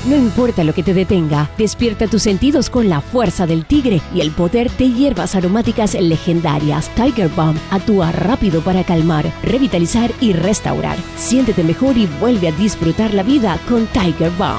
No importa lo que te detenga, despierta tus sentidos con la fuerza del tigre y el poder de hierbas aromáticas legendarias. Tiger Balm actúa rápido para calmar, revitalizar y restaurar. Siéntete mejor y vuelve a disfrutar la vida con Tiger Balm.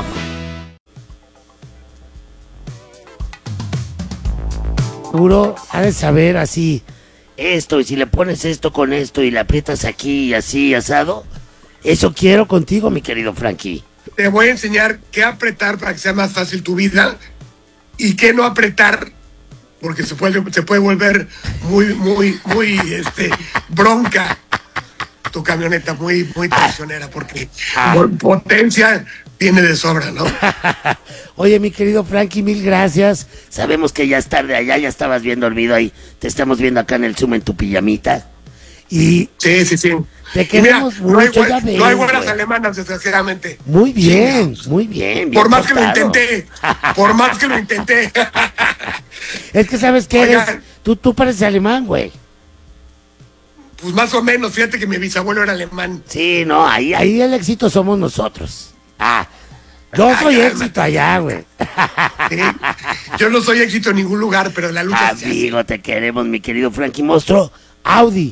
Seguro ha de saber así esto, y si le pones esto con esto y le aprietas aquí y así asado. Eso quiero contigo, mi querido Frankie. Te voy a enseñar qué apretar para que sea más fácil tu vida y qué no apretar, porque se puede volver muy bronca tu camioneta, muy traicionera, porque por potencia tiene de sobra, ¿no? Oye, mi querido Frankie, mil gracias. Sabemos que ya es tarde allá, ya estabas bien dormido ahí. Te estamos viendo acá en el Zoom en tu pijamita. Y sí. Te queremos mucho, no hay buenas alemanas, desgraciadamente. Muy bien, muy bien. Por más que lo intenté. Es que sabes que eres, tú pareces alemán, güey. Pues más o menos, fíjate que mi bisabuelo era alemán. Sí, no, ahí el éxito somos nosotros. Yo soy éxito allá, güey. Sí, yo no soy éxito en ningún lugar, pero la lucha es así. Amigo, te queremos, mi querido Frankie Monstruo. Audi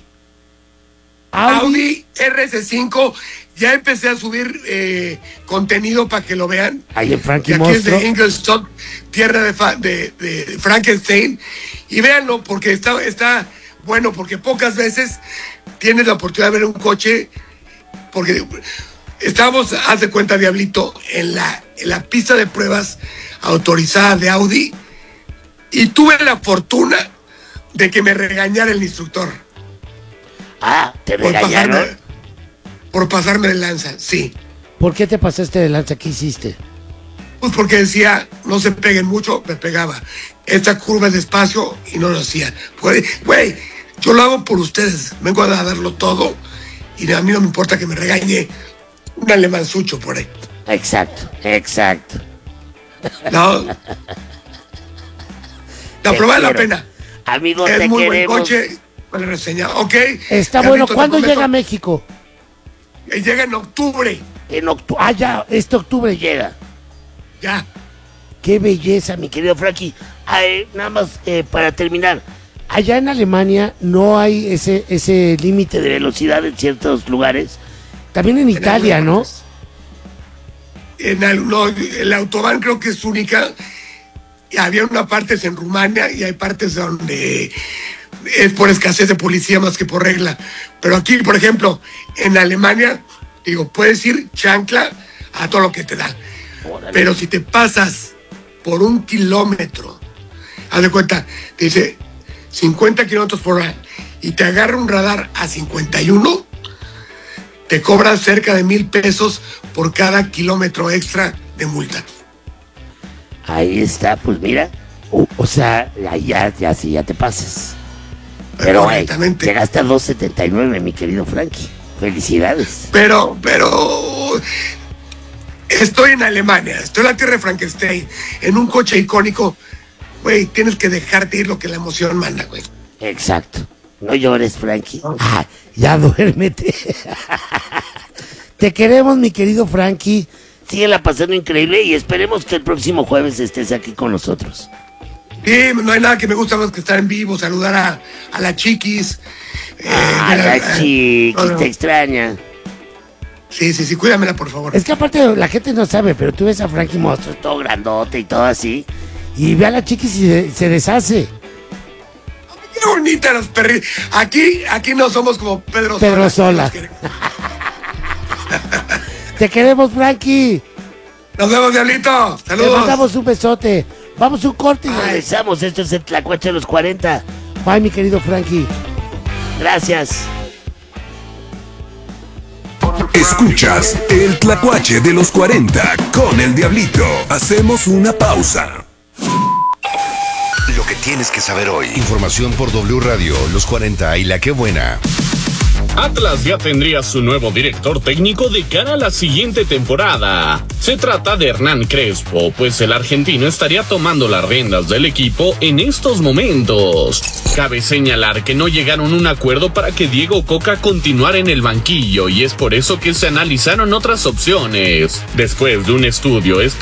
RS5, ya empecé a subir contenido para que lo vean. Ahí en Frankie Monstruo. Aquí es de Ingolstadt, tierra de Frankenstein. Y véanlo, porque está bueno, porque pocas veces tienes la oportunidad de ver un coche, porque estábamos, haz de cuenta, Diablito, en la pista de pruebas autorizada de Audi, y tuve la fortuna de que me regañara el instructor. ¿Te regañaron? Por pasarme de lanza, sí. ¿Por qué te pasaste de lanza? ¿Qué hiciste? Pues porque decía, no se peguen mucho, me pegaba. Esta curva es despacio y no lo hacía. Güey, yo lo hago por ustedes, vengo a darlo todo y a mí no me importa que me regañe un alemanzucho por ahí. Exacto. No, pero vale la pena. Amigo, es te muy queremos. Buen coche, buena reseña, ok. Está bueno, ¿cuándo llega a México? Llega en octubre. Ya, este octubre llega. Ya. Qué belleza, mi querido Frankie. Nada más para terminar. Allá en Alemania no hay ese límite de velocidad en ciertos lugares. También en Italia, ¿no? El autobahn creo que es única. Había una parte en Rumania y hay partes donde es por escasez de policía más que por regla. Pero aquí, por ejemplo, en Alemania, puedes ir chancla a todo lo que te da. Órale. Pero si te pasas por 1 kilómetro, haz de cuenta, te dice 50 kilómetros por hora y te agarra un radar a 51, te cobran cerca de 1,000 pesos por cada kilómetro extra de multa. Ahí está, pues mira. O sea, ya te pases. Pero llegaste a 2.79, mi querido Frankie. Felicidades. Pero estoy en Alemania, estoy en la tierra de Frankenstein, en un coche icónico. Güey, tienes que dejarte ir lo que la emoción manda, güey. Exacto. No llores, Frankie. Ya duérmete. Te queremos, mi querido Frankie. Síguela pasando increíble y esperemos que el próximo jueves estés aquí con nosotros. Sí, no hay nada que me gusta más que estar en vivo, saludar a la Chiquis. La Chiquis, te extraña. Sí, cuídamela, por favor. Es que aparte la gente no sabe, pero tú ves a Frankie Monstruo todo grandote y todo así, y ve a la Chiquis y se deshace. Qué bonita los perritos. Aquí no somos como Pedro Sola. Te queremos, Frankie. Nos vemos, Diablito. Saludos. Te mandamos un besote. Vamos a un corte y regresamos. Esto es el Tlacuache de los 40. Bye, mi querido Frankie. Gracias. Escuchas el Tlacuache de los 40 con el Diablito. Hacemos una pausa. Lo que tienes que saber hoy. Información por W Radio, Los 40 y La Qué Buena. Atlas ya tendría su nuevo director técnico de cara a la siguiente temporada. Se trata de Hernán Crespo, pues el argentino estaría tomando las riendas del equipo en estos momentos. Cabe señalar que no llegaron a un acuerdo para que Diego Coca continuara en el banquillo y es por eso que se analizaron otras opciones. Después de un estudio